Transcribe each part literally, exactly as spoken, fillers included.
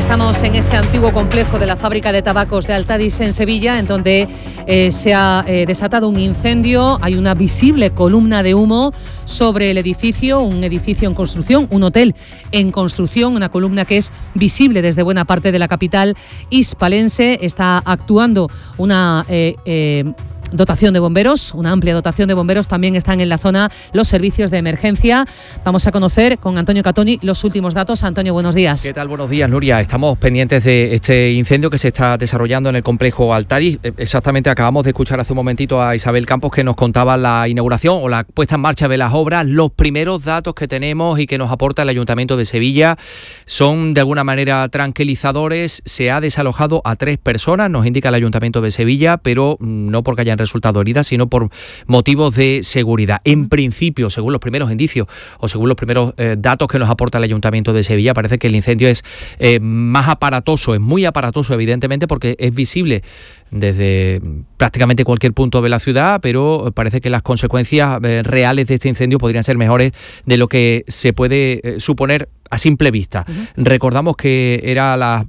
Estamos en ese antiguo complejo de la fábrica de tabacos de Altadis en Sevilla, en donde eh, se ha eh, desatado un incendio. Hay una visible columna de humo sobre el edificio, un edificio en construcción, un hotel en construcción, una columna que es visible desde buena parte de la capital hispalense. Está actuando una eh, eh, dotación de bomberos, una amplia dotación de bomberos. También están en la zona los servicios de emergencia. Vamos a conocer con Antonio Catoni los últimos datos. Antonio, buenos días. ¿Qué tal? Buenos días, Nuria. Estamos pendientes de este incendio que se está desarrollando en el complejo Altadis. Exactamente, acabamos de escuchar hace un momentito a Isabel Campos, que nos contaba la inauguración o la puesta en marcha de las obras. Los primeros datos que tenemos y que nos aporta el Ayuntamiento de Sevilla son de alguna manera tranquilizadores. Se ha desalojado a tres personas, nos indica el Ayuntamiento de Sevilla, pero no porque hayan resultado heridas, sino por motivos de seguridad. En principio, según los primeros indicios o según los primeros eh, datos que nos aporta el Ayuntamiento de Sevilla, parece que el incendio es eh, más aparatoso, es muy aparatoso evidentemente, porque es visible desde prácticamente cualquier punto de la ciudad, pero parece que las consecuencias eh, reales de este incendio podrían ser mejores de lo que se puede eh, suponer a simple vista. Uh-huh. Recordamos que era a las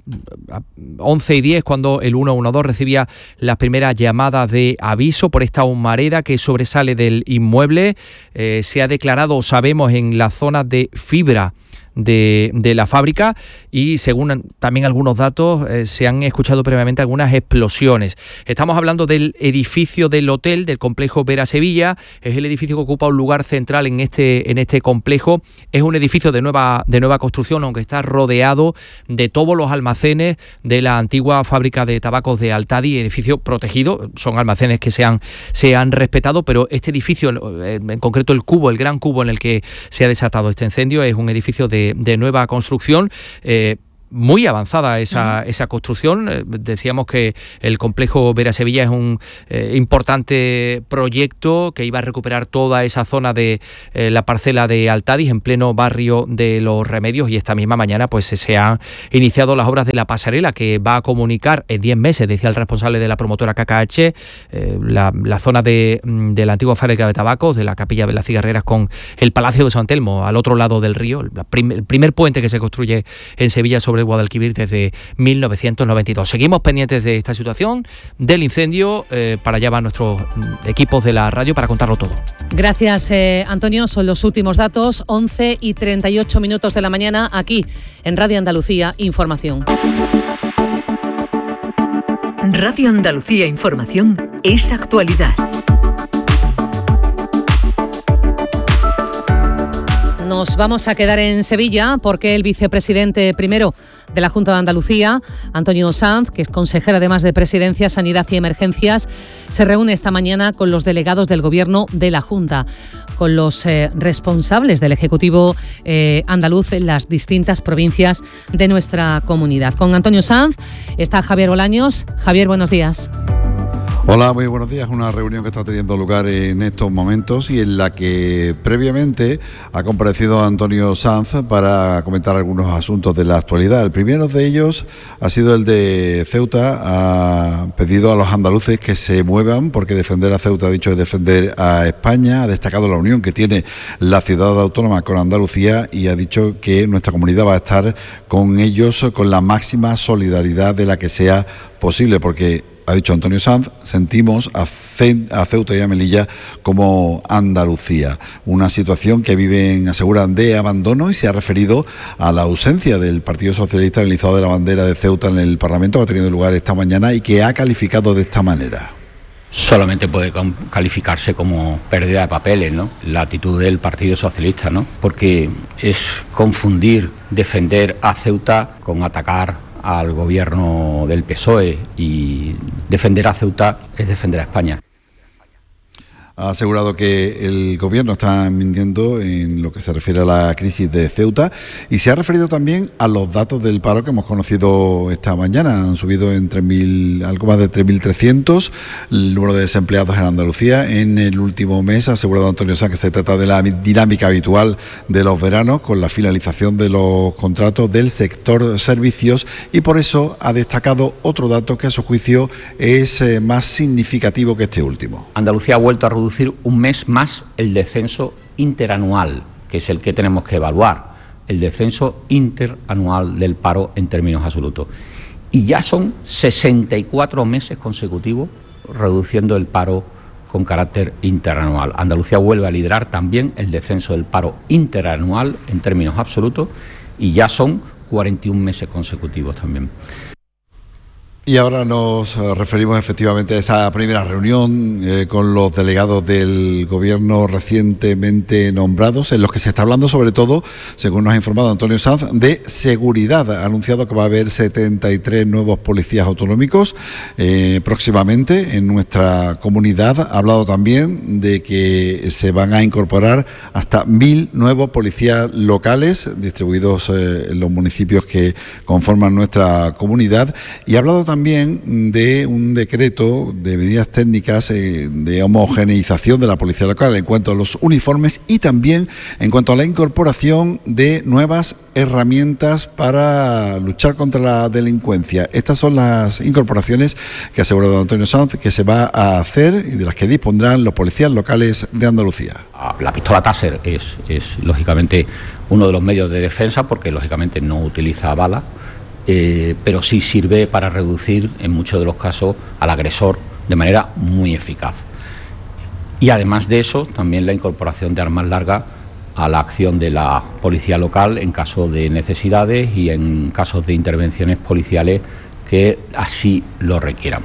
once y diez cuando el ciento doce recibía las primeras llamadas de aviso por esta humareda que sobresale del inmueble. Eh, se ha declarado, sabemos, en la zona de fibra De, de la fábrica, y según también algunos datos eh, se han escuchado previamente algunas explosiones. Estamos hablando del edificio del hotel del complejo Vera Sevilla. Es el edificio que ocupa un lugar central en este en este complejo. Es un edificio de nueva de nueva construcción, aunque está rodeado de todos los almacenes de la antigua fábrica de tabacos de Altadis, edificio protegido. Son almacenes que se han se han respetado, pero este edificio, en concreto el cubo, el gran cubo en el que se ha desatado este incendio, es un edificio de de nueva construcción. Eh, Muy avanzada esa, uh-huh. esa construcción. Eh, decíamos que el complejo Vera Sevilla es un eh, importante proyecto que iba a recuperar toda esa zona de eh, la parcela de Altadis en pleno barrio de Los Remedios, y esta misma mañana pues se han iniciado las obras de la pasarela que va a comunicar en diez meses, decía el responsable de la promotora K K H, eh, la, la zona de, de la antigua fábrica de tabacos, de la Capilla de las Cigarreras, con el Palacio de San Telmo al otro lado del río, el, prim, el primer puente que se construye en Sevilla sobre el Guadalquivir desde mil novecientos noventa y dos. Seguimos pendientes de esta situación, del incendio. Eh, para allá van nuestros equipos de la radio para contarlo todo. Gracias, eh, Antonio. Son los últimos datos, once y treinta y ocho minutos de la mañana, aquí en Radio Andalucía Información. Radio Andalucía Información es actualidad. Nos vamos a quedar en Sevilla porque el vicepresidente primero de la Junta de Andalucía, Antonio Sanz, que es consejero además de Presidencia, Sanidad y Emergencias, se reúne esta mañana con los delegados del Gobierno de la Junta, con los eh, responsables del Ejecutivo eh, andaluz en las distintas provincias de nuestra comunidad. Con Antonio Sanz está Javier Bolaños. Javier, buenos días. Hola, muy buenos días. Una reunión que está teniendo lugar en estos momentos y en la que previamente ha comparecido Antonio Sanz para comentar algunos asuntos de la actualidad. El primero de ellos ha sido el de Ceuta. Ha pedido a los andaluces que se muevan porque defender a Ceuta, ha dicho, es defender a España. Ha destacado la unión que tiene la ciudad autónoma con Andalucía y ha dicho que nuestra comunidad va a estar con ellos con la máxima solidaridad de la que sea posible, porque ha dicho Antonio Sanz, sentimos a, Ce- a Ceuta y a Melilla como Andalucía. Una situación que viven, aseguran, de abandono, y se ha referido a la ausencia del Partido Socialista en el izado de la bandera de Ceuta en el Parlamento, que ha tenido lugar esta mañana y que ha calificado de esta manera. Solamente puede calificarse como pérdida de papeles, ¿no? La actitud del Partido Socialista, ¿no? Porque es confundir defender a Ceuta con atacar al gobierno del P S O E, y defender a Ceuta es defender a España. Ha asegurado que el gobierno está mintiendo en lo que se refiere a la crisis de Ceuta y se ha referido también a los datos del paro que hemos conocido esta mañana. Han subido en tres mil, algo más de tres mil trescientos el número de desempleados en Andalucía en el último mes. Ha asegurado Antonio Sanz que se trata de la dinámica habitual de los veranos con la finalización de los contratos del sector servicios, y por eso ha destacado otro dato que a su juicio es eh, más significativo que este último. Andalucía ha vuelto a reducir un mes más el descenso interanual, que es el que tenemos que evaluar, el descenso interanual del paro en términos absolutos. Y ya son sesenta y cuatro meses consecutivos reduciendo el paro con carácter interanual. Andalucía vuelve a liderar también el descenso del paro interanual en términos absolutos y ya son cuarenta y un meses consecutivos también. Y ahora nos referimos efectivamente a esa primera reunión eh, con los delegados del Gobierno recientemente nombrados, en los que se está hablando sobre todo, según nos ha informado Antonio Sanz, de seguridad. Ha anunciado que va a haber setenta y tres nuevos policías autonómicos eh, próximamente en nuestra comunidad. Ha hablado también de que se van a incorporar hasta mil nuevos policías locales distribuidos eh, en los municipios que conforman nuestra comunidad. Y ha hablado también también de un decreto de medidas técnicas eh, de homogeneización de la policía local en cuanto a los uniformes y también en cuanto a la incorporación de nuevas herramientas para luchar contra la delincuencia. Estas son las incorporaciones que ha asegurado Antonio Sanz que se va a hacer y de las que dispondrán los policías locales de Andalucía. La pistola Taser es, es lógicamente uno de los medios de defensa porque lógicamente no utiliza balas. Eh, pero sí sirve para reducir en muchos de los casos al agresor de manera muy eficaz. Y además de eso, también la incorporación de armas largas a la acción de la policía local en caso de necesidades y en casos de intervenciones policiales que así lo requieran.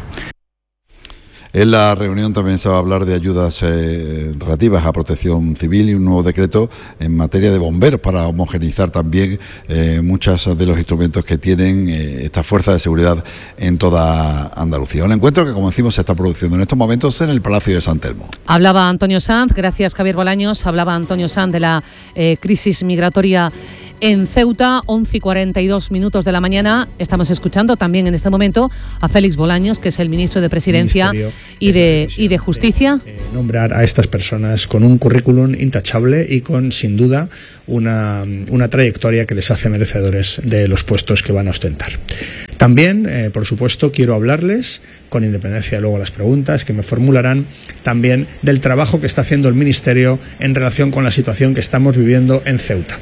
En la reunión también se va a hablar de ayudas eh, relativas a protección civil y un nuevo decreto en materia de bomberos para homogeneizar también eh, muchos de los instrumentos que tienen eh, esta fuerza de seguridad en toda Andalucía. Un encuentro que, como decimos, se está produciendo en estos momentos en el Palacio de San Telmo. Hablaba Antonio Sanz, gracias Javier Bolaños, hablaba Antonio Sanz de la eh, crisis migratoria en Ceuta, once y cuarenta y dos minutos de la mañana. Estamos escuchando también en este momento a Félix Bolaños, que es el ministro de Presidencia y de, y de Justicia. De, eh, nombrar a estas personas con un currículum intachable y con, sin duda, una, una trayectoria que les hace merecedores de los puestos que van a ostentar. También, eh, por supuesto, quiero hablarles, con independencia de luego las preguntas que me formularán, también del trabajo que está haciendo el Ministerio en relación con la situación que estamos viviendo en Ceuta.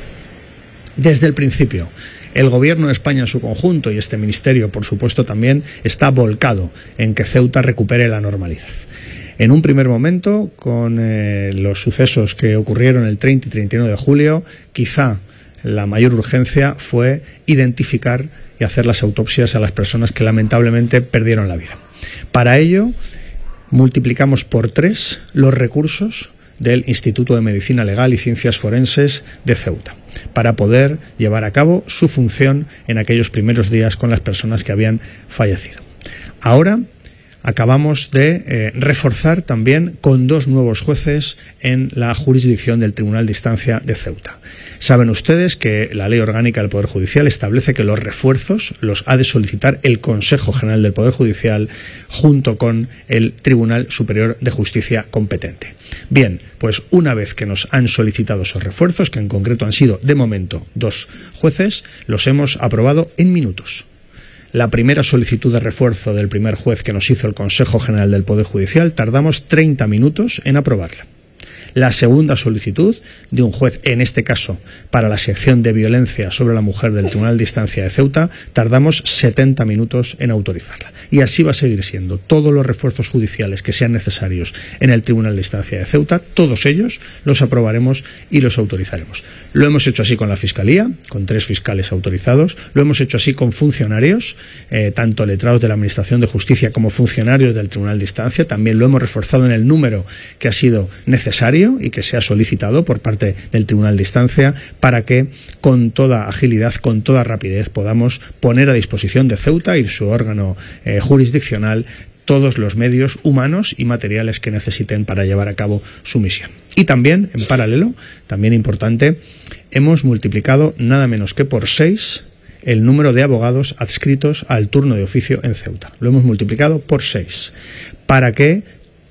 Desde el principio, el Gobierno de España en su conjunto y este Ministerio, por supuesto, también está volcado en que Ceuta recupere la normalidad. En un primer momento, con eh, los sucesos que ocurrieron el treinta y treinta y uno de julio, quizá la mayor urgencia fue identificar y hacer las autopsias a las personas que lamentablemente perdieron la vida. Para ello, multiplicamos por tres los recursos del Instituto de Medicina Legal y Ciencias Forenses de Ceuta, para poder llevar a cabo su función en aquellos primeros días con las personas que habían fallecido. Ahora acabamos de eh, reforzar también con dos nuevos jueces en la jurisdicción del Tribunal de Instancia de Ceuta. Saben ustedes que la Ley Orgánica del Poder Judicial establece que los refuerzos los ha de solicitar el Consejo General del Poder Judicial junto con el Tribunal Superior de Justicia competente. Bien, pues una vez que nos han solicitado esos refuerzos, que en concreto han sido de momento dos jueces, los hemos aprobado en minutos. La primera solicitud de refuerzo del primer juez que nos hizo el Consejo General del Poder Judicial tardamos treinta minutos en aprobarla. La segunda solicitud de un juez, en este caso para la sección de violencia sobre la mujer del Tribunal de Instancia de Ceuta, tardamos setenta minutos en autorizarla. Y así va a seguir siendo. Todos los refuerzos judiciales que sean necesarios en el Tribunal de Instancia de Ceuta, todos ellos los aprobaremos y los autorizaremos. Lo hemos hecho así con la Fiscalía, con tres fiscales autorizados. Lo hemos hecho así con funcionarios, eh, tanto letrados de la Administración de Justicia como funcionarios del Tribunal de Instancia. También lo hemos reforzado en el número que ha sido necesario y que se ha solicitado por parte del Tribunal de Instancia para que con toda agilidad, con toda rapidez podamos poner a disposición de Ceuta y de su órgano eh, jurisdiccional todos los medios humanos y materiales que necesiten para llevar a cabo su misión. Y también, en paralelo, también importante, hemos multiplicado nada menos que por seis el número de abogados adscritos al turno de oficio en Ceuta. Lo hemos multiplicado por seis para que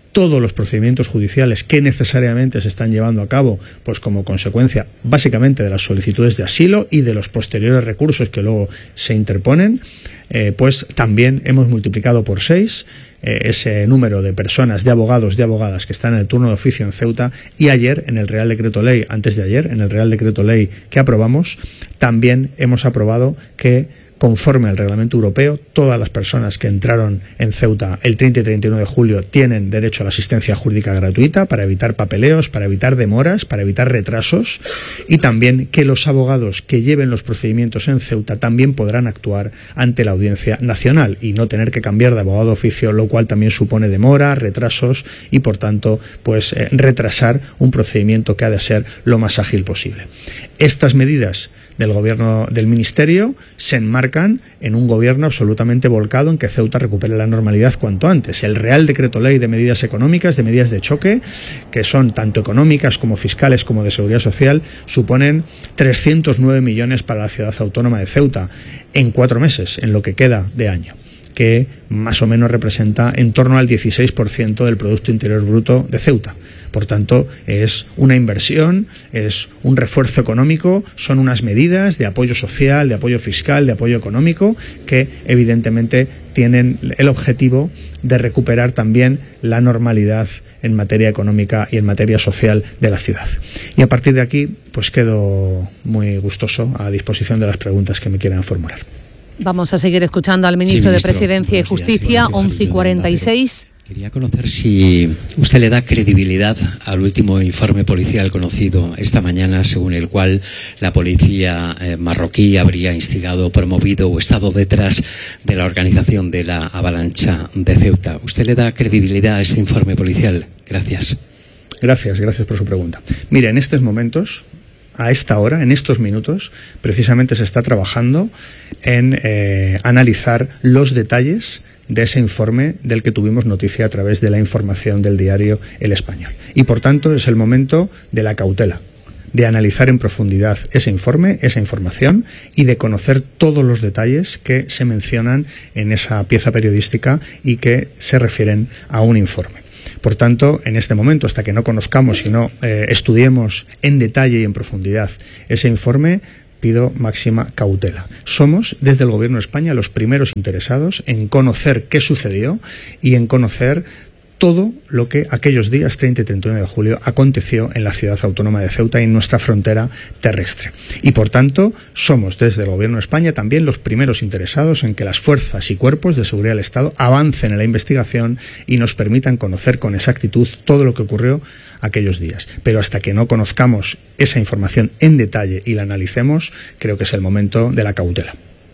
todos los procedimientos judiciales que necesariamente se están llevando a cabo, pues como consecuencia básicamente de las solicitudes de asilo y de los posteriores recursos que luego se interponen, eh, pues también hemos multiplicado por seis eh, ese número de personas, de abogados, de abogadas que están en el turno de oficio en Ceuta, y ayer en el Real Decreto Ley, antes de ayer, en el Real Decreto Ley que aprobamos, también hemos aprobado que, conforme al reglamento europeo, todas las personas que entraron en Ceuta el treinta y treinta y uno de julio tienen derecho a la asistencia jurídica gratuita para evitar papeleos, para evitar demoras, para evitar retrasos, y también que los abogados que lleven los procedimientos en Ceuta también podrán actuar ante la Audiencia Nacional y no tener que cambiar de abogado de oficio, lo cual también supone demora, retrasos y, por tanto, pues eh, retrasar un procedimiento que ha de ser lo más ágil posible. Estas medidas del gobierno del Ministerio se enmarcan en un gobierno absolutamente volcado en que Ceuta recupere la normalidad cuanto antes. El Real Decreto Ley de medidas económicas, de medidas de choque, que son tanto económicas como fiscales como de seguridad social, suponen trescientos nueve millones para la ciudad autónoma de Ceuta en cuatro meses, en lo que queda de año, que más o menos representa en torno al dieciséis por ciento del Producto Interior Bruto de Ceuta. Por tanto, es una inversión, es un refuerzo económico, son unas medidas de apoyo social, de apoyo fiscal, de apoyo económico, que evidentemente tienen el objetivo de recuperar también la normalidad en materia económica y en materia social de la ciudad. Y a partir de aquí, pues quedo muy gustoso a disposición de las preguntas que me quieran formular. Vamos a seguir escuchando al ministro, sí, ministro de Presidencia y Justicia, once y cuarenta y seis. Quería conocer si usted le da credibilidad al último informe policial conocido esta mañana, según el cual la policía eh, marroquí habría instigado, promovido o estado detrás de la organización de la avalancha de Ceuta. ¿Usted le da credibilidad a este informe policial? Gracias. Gracias, gracias por su pregunta. Mire, en estos momentos, a esta hora, en estos minutos, precisamente se está trabajando en eh, analizar los detalles de ese informe del que tuvimos noticia a través de la información del diario El Español. Y por tanto es el momento de la cautela, de analizar en profundidad ese informe, esa información, y de conocer todos los detalles que se mencionan en esa pieza periodística y que se refieren a un informe. Por tanto, en este momento, hasta que no conozcamos y no eh, estudiemos en detalle y en profundidad ese informe, pido máxima cautela. Somos, desde el Gobierno de España, los primeros interesados en conocer qué sucedió y en conocer todo lo que aquellos días treinta y treinta y uno de julio aconteció en la ciudad autónoma de Ceuta y en nuestra frontera terrestre. Y por tanto, somos desde el Gobierno de España también los primeros interesados en que las fuerzas y cuerpos de seguridad del Estado avancen en la investigación y nos permitan conocer con exactitud todo lo que ocurrió aquellos días. Pero hasta que no conozcamos esa información en detalle y la analicemos, creo que es el momento de la cautela.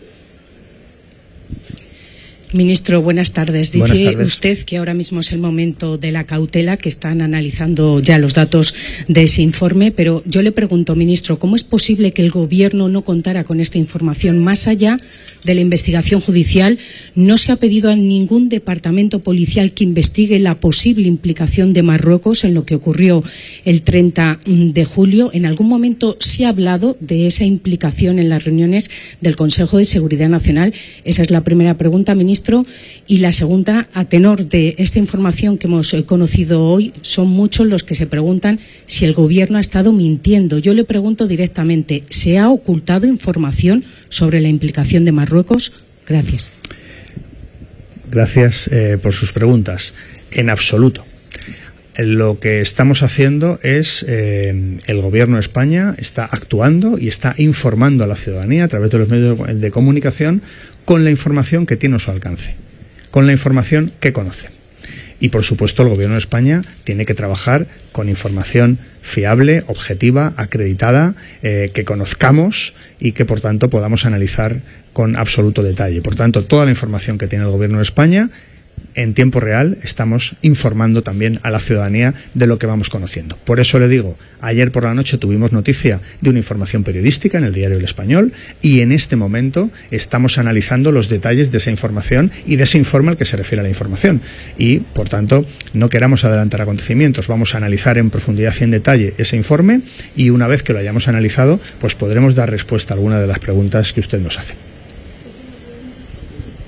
Ministro, buenas tardes. Dice buenas tardes. Usted que ahora mismo es el momento de la cautela, que están analizando ya los datos de ese informe, pero yo le pregunto, ministro, ¿cómo es posible que el Gobierno no contara con esta información? Más allá de la investigación judicial, ¿no se ha pedido a ningún departamento policial que investigue la posible implicación de Marruecos en lo que ocurrió el treinta de julio? ¿En algún momento se ha hablado de esa implicación en las reuniones del Consejo de Seguridad Nacional? Esa es la primera pregunta, ministro. Y la segunda, a tenor de esta información que hemos conocido hoy, son muchos los que se preguntan si el Gobierno ha estado mintiendo. Yo le pregunto directamente, ¿se ha ocultado información sobre la implicación de Marruecos? Gracias. Gracias eh, por sus preguntas. En absoluto. Lo que estamos haciendo es, eh, el Gobierno de España está actuando y está informando a la ciudadanía a través de los medios de comunicación con la información que tiene a su alcance, con la información que conoce. Y, por supuesto, el Gobierno de España tiene que trabajar con información fiable, objetiva, acreditada, eh, que conozcamos y que, por tanto, podamos analizar con absoluto detalle. Por tanto, toda la información que tiene el Gobierno de España, en tiempo real estamos informando también a la ciudadanía de lo que vamos conociendo. Por eso le digo, ayer por la noche tuvimos noticia de una información periodística en el diario El Español y en este momento estamos analizando los detalles de esa información y de ese informe al que se refiere a la información. Y, por tanto, no queramos adelantar acontecimientos. Vamos a analizar en profundidad y en detalle ese informe y una vez que lo hayamos analizado, pues podremos dar respuesta a alguna de las preguntas que usted nos hace.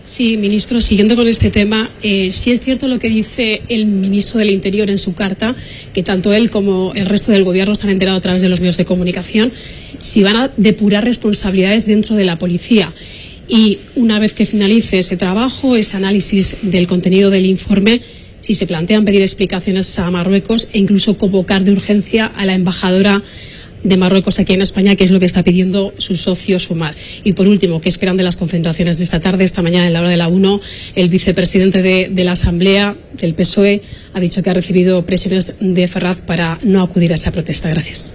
Sí, ministro, siguiendo con este tema, eh, sí es cierto lo que dice el ministro del Interior en su carta, que tanto él como el resto del gobierno se han enterado a través de los medios de comunicación, si van a depurar responsabilidades dentro de la policía. Y una vez que finalice ese trabajo, ese análisis del contenido del informe, si se plantean pedir explicaciones a Marruecos e incluso convocar de urgencia a la embajadora de Marruecos aquí en España, que es lo que está pidiendo su socio Sumar. Y por último, ¿qué esperan de las concentraciones de esta tarde? Esta mañana, en la hora de la una, el vicepresidente de, de la Asamblea del P S O E ha dicho que ha recibido presiones de Ferraz para no acudir a esa protesta. Gracias.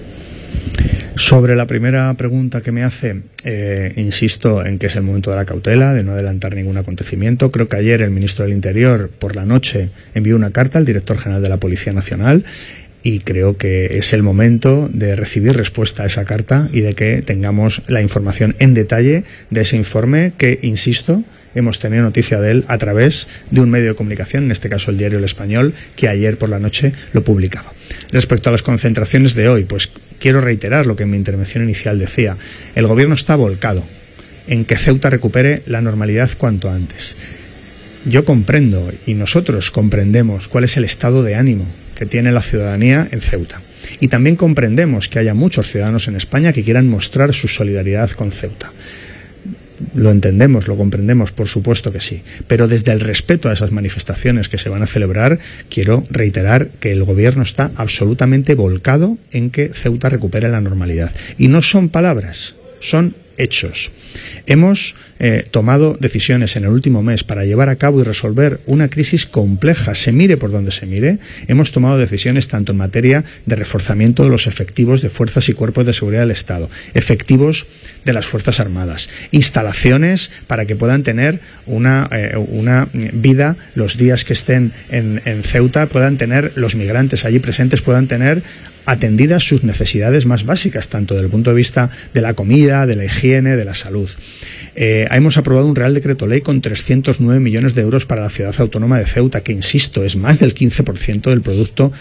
Sobre la primera pregunta que me hace, eh, insisto en que es el momento de la cautela, de no adelantar ningún acontecimiento. Creo que ayer el ministro del Interior, por la noche, envió una carta al director general de la Policía Nacional, y creo que es el momento de recibir respuesta a esa carta y de que tengamos la información en detalle de ese informe que, insisto, hemos tenido noticia de él a través de un medio de comunicación, en este caso el diario El Español, que ayer por la noche lo publicaba. Respecto a las concentraciones de hoy, pues quiero reiterar lo que en mi intervención inicial decía. El Gobierno está volcado en que Ceuta recupere la normalidad cuanto antes. Yo comprendo, y nosotros comprendemos, cuál es el estado de ánimo que tiene la ciudadanía en Ceuta. Y también comprendemos que haya muchos ciudadanos en España que quieran mostrar su solidaridad con Ceuta. Lo entendemos, lo comprendemos, por supuesto que sí. Pero desde el respeto a esas manifestaciones que se van a celebrar, quiero reiterar que el Gobierno está absolutamente volcado en que Ceuta recupere la normalidad. Y no son palabras, son hechos. Hemos eh, tomado decisiones en el último mes para llevar a cabo y resolver una crisis compleja, se mire por donde se mire. Hemos tomado decisiones tanto en materia de reforzamiento de los efectivos de fuerzas y cuerpos de seguridad del Estado, efectivos de las Fuerzas Armadas, instalaciones para que puedan tener una, eh, una vida los días que estén en, en Ceuta, puedan tener los migrantes allí presentes, puedan tener atendidas sus necesidades más básicas, tanto desde el punto de vista de la comida, de la higiene, de la salud. Eh, hemos aprobado un Real Decreto Ley con trescientos nueve millones de euros para la ciudad autónoma de Ceuta, que, insisto, es más del quince por ciento del Producto